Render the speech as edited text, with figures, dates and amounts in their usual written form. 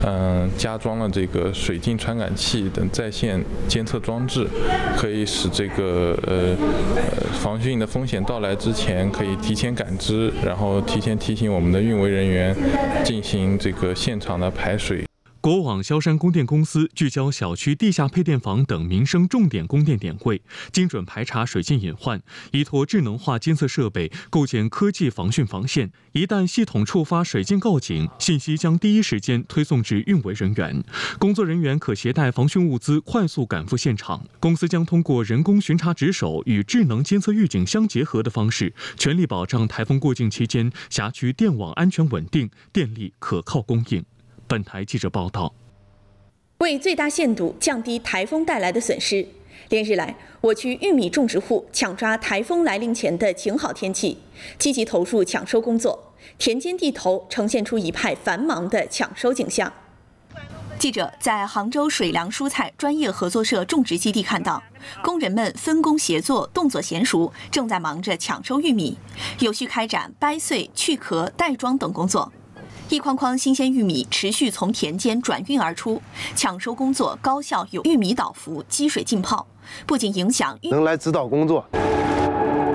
加装了这个水镜传感器等在线监测装置，可以使这个防汛的风险到来之前可以提前感知，然后提前提醒我们的运维人员进行这个现场的排水。 国网萧山供电公司聚焦小区地下配电房等民生重点供电点位，精准排查水浸隐患，依托智能化监测设备构建科技防汛防线。一旦系统触发水浸告警，信息将第一时间推送至运维人员，工作人员可携带防汛物资快速赶赴现场。公司将通过人工巡查值守与智能监测预警相结合的方式，全力保障台风过境期间辖区电网安全稳定，电力可靠供应。本台记者报道。 为最大限度降低台风带来的损失，连日来，我区玉米种植户抢抓台风来临前的晴好天气，积极投入抢收工作，田间地头呈现出一派繁忙的抢收景象。记者在杭州水良蔬菜专业合作社种植基地看到，工人们分工协作，动作娴熟，正在忙着抢收玉米，有序开展掰穗、去壳、袋装等工作。一筐筐新鲜玉米持续从田间转运而出，抢收工作高效有玉米倒伏、积水浸泡，不仅影响能来指导工作，